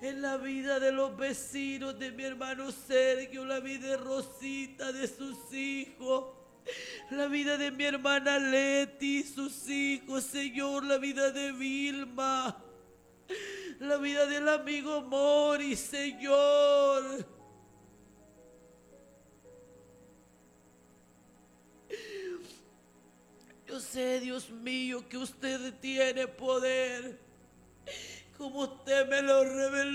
en la vida de los vecinos, de mi hermano Sergio, la vida de Rosita, de sus hijos, la vida de mi hermana Leti, sus hijos, Señor, la vida de Vilma, la vida del amigo Mori, Señor. Yo sé, Dios mío, que usted tiene poder, como usted me lo reveló.